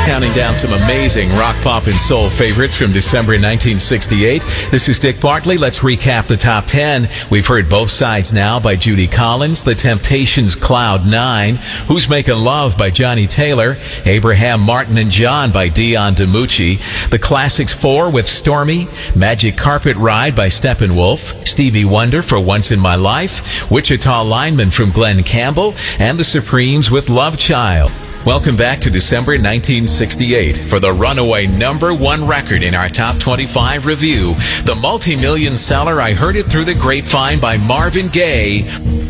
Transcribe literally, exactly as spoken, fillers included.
Counting down some amazing rock, pop, and soul favorites from December nineteen sixty-eight. This is Dick Bartley. Let's recap the top ten. We've heard Both Sides Now by Judy Collins, The Temptations' Cloud Nine, Who's Making Love by Johnny Taylor, Abraham Martin and John by Dion DiMucci, The Classics Four with Stormy, Magic Carpet Ride by Steppenwolf, Stevie Wonder for Once in My Life, Wichita Lineman from Glenn Campbell, and The Supremes with Love Child. Welcome back to December nineteen sixty-eight for the runaway number one record in our top twenty-five review, the multi-million seller I Heard It Through the Grapevine by Marvin Gaye.